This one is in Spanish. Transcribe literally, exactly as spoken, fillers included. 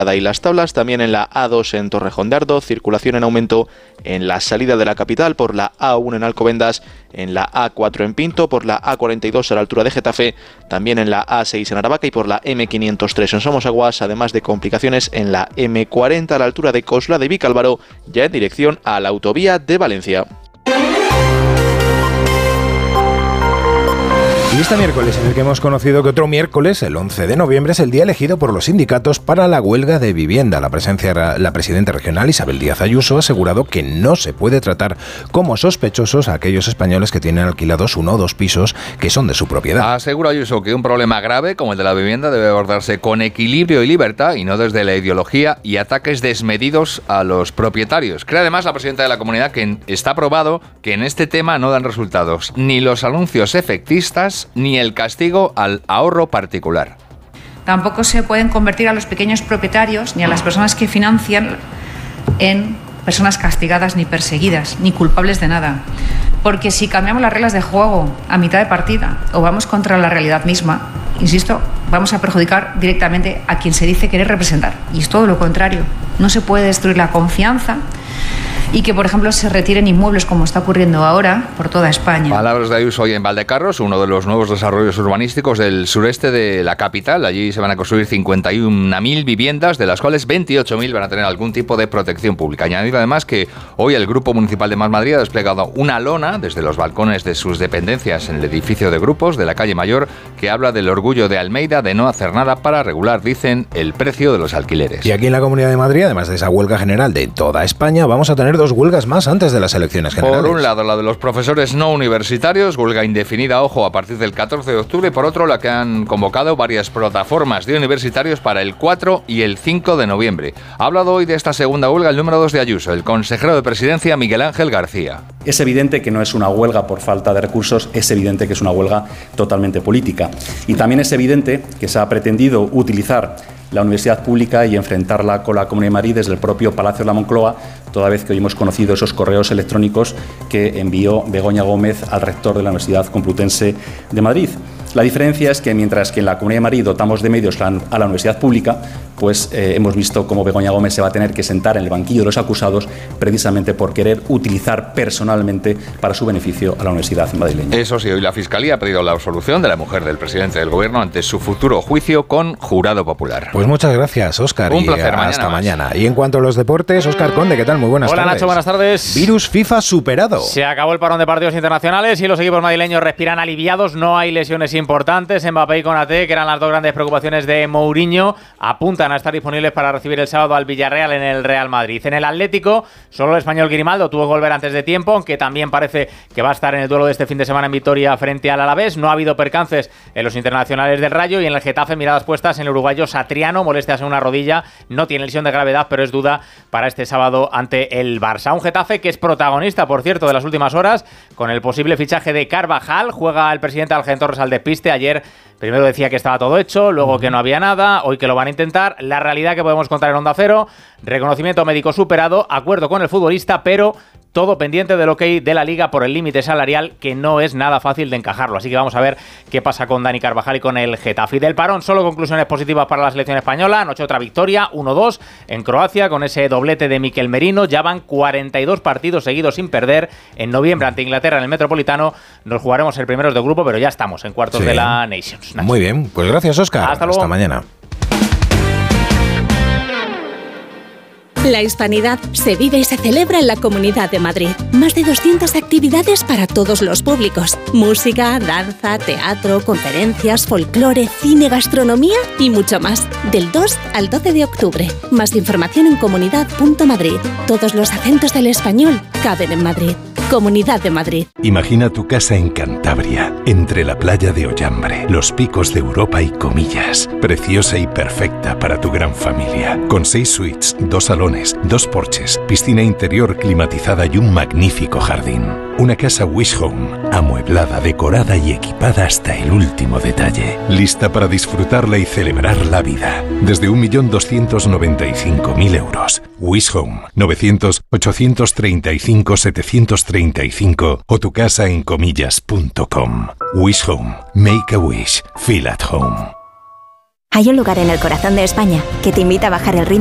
y las Tablas, también en la A dos en Torrejón de Ardoz, circulación en aumento en la salida de la capital por la A uno en Alcobendas, en la A cuatro en Pinto, por la A cuarenta y dos a la altura de Getafe, también en la A seis en Aravaca y por la eme quinientos tres en Somosaguas, además de complicaciones en la eme cuarenta a la altura de Coslada y Vicálvaro, ya en dirección a la autovía de Valencia. Y este miércoles, en el que hemos conocido que otro miércoles, el once de noviembre, es el día elegido por los sindicatos para la huelga de vivienda. La, presencia, la presidenta regional, Isabel Díaz Ayuso, ha asegurado que no se puede tratar como sospechosos a aquellos españoles que tienen alquilados uno o dos pisos que son de su propiedad. Asegura Ayuso que un problema grave como el de la vivienda debe abordarse con equilibrio y libertad y no desde la ideología y ataques desmedidos a los propietarios. Cree además la presidenta de la comunidad que está probado que en este tema no dan resultados ni los anuncios efectistas ni el castigo al ahorro particular. Tampoco se pueden convertir a los pequeños propietarios ni a las personas que financian en personas castigadas ni perseguidas, ni culpables de nada. Porque si cambiamos las reglas de juego a mitad de partida o vamos contra la realidad misma, insisto, vamos a perjudicar directamente a quien se dice querer representar. Y es todo lo contrario. No se puede destruir la confianza y que, por ejemplo, se retiren inmuebles como está ocurriendo ahora por toda España. Palabras de Ayuso hoy en Valdecarros, uno de los nuevos desarrollos urbanísticos del sureste de la capital. Allí se van a construir cincuenta y una mil viviendas, de las cuales veintiocho mil van a tener algún tipo de protección pública. Añadir además que hoy el Grupo Municipal de Más Madrid ha desplegado una lona desde los balcones de sus dependencias en el edificio de grupos de la calle Mayor, que habla del orgullo de Almeida de no hacer nada para regular, dicen, el precio de los alquileres. Y aquí en la Comunidad de Madrid, además de esa huelga general de toda España, vamos a tener dos huelgas más antes de las elecciones generales. Por un lado, la de los profesores no universitarios, huelga indefinida, ojo, a partir del catorce de octubre, y por otro, la que han convocado varias plataformas de universitarios para el cuatro y el cinco de noviembre. Ha hablado hoy de esta segunda huelga el número dos de Ayuso, el consejero de Presidencia, Miguel Ángel García. Es evidente que no es una huelga por falta de recursos, es evidente que es una huelga totalmente política. Y también es evidente que se ha pretendido utilizar la universidad pública y enfrentarla con la Comunidad de Madrid desde el propio Palacio de la Moncloa, toda vez que hoy hemos conocido esos correos electrónicos que envió Begoña Gómez al rector de la Universidad Complutense de Madrid. La diferencia es que mientras que en la Comunidad de Madrid dotamos de medios a la universidad pública, pues eh, hemos visto cómo Begoña Gómez se va a tener que sentar en el banquillo de los acusados precisamente por querer utilizar personalmente para su beneficio a la universidad madrileña. Eso sí, hoy la Fiscalía ha pedido la absolución de la mujer del presidente del Gobierno ante su futuro juicio con jurado popular. Pues muchas gracias, Óscar. Un placer, mañana hasta más. mañana. Y en cuanto a los deportes, Óscar Conde, ¿qué tal? Muy buenas Hola, tardes. Hola Nacho, buenas tardes. Virus FIFA superado. Se acabó el parón de partidos internacionales y los equipos madrileños respiran aliviados. No hay lesiones importantes. Mbappé y Konaté, que eran las dos grandes preocupaciones de Mourinho, apuntan a estar disponibles para recibir el sábado al Villarreal en el Real Madrid. En el Atlético, solo el español Grimaldo tuvo que volver antes de tiempo, aunque también parece que va a estar en el duelo de este fin de semana en Vitoria frente al Alavés. No ha habido percances en los internacionales del Rayo y en el Getafe miradas puestas en el uruguayo Satriano, molestias en una rodilla, no tiene lesión de gravedad, pero es duda para este sábado ante el Barça. Un Getafe que es protagonista, por cierto, de las últimas horas, con el posible fichaje de Carvajal. Juega el presidente Algen Torres al despiste. Ayer primero decía que estaba todo hecho, luego que no había nada, hoy que lo van a intentar. La realidad que podemos contar en Onda Cero: reconocimiento médico superado, acuerdo con el futbolista, pero todo pendiente del ok de la Liga por el límite salarial, que no es nada fácil de encajarlo. Así que vamos a ver qué pasa con Dani Carvajal y con el Getafe. Y del parón, solo conclusiones positivas para la selección española. Anoche otra victoria, uno dos en Croacia, con ese doblete de Mikel Merino. Ya van cuarenta y dos partidos seguidos sin perder. En noviembre ante Inglaterra en el Metropolitano nos jugaremos el primeros de grupo, pero ya estamos en cuartos sí. de la Nations. Nacho. Muy bien, pues gracias, Óscar. Hasta luego. Hasta mañana. La hispanidad se vive y se celebra en la Comunidad de Madrid. Más de doscientas actividades para todos los públicos. Música, danza, teatro, conferencias, folclore, cine, gastronomía y mucho más. Del dos al doce de octubre. Más información en comunidad punto madrid. Todos los acentos del español caben en Madrid. Comunidad de Madrid. Imagina tu casa en Cantabria, entre la playa de Ollambre, los picos de Europa y Comillas. Preciosa y perfecta para tu gran familia. Con seis suites, dos salones, dos porches, piscina interior climatizada y un magnífico jardín. Una casa Wish Home, amueblada, decorada y equipada hasta el último detalle. Lista para disfrutarla y celebrar la vida. Desde un millón doscientos noventa y cinco mil euros. Wish Home, novecientos, ochocientos treinta y cinco, setecientos treinta y cinco o tu casa en comillas punto com. Wish Home, make a wish, feel at home. Hay un lugar en el corazón de España que te invita a bajar el ritmo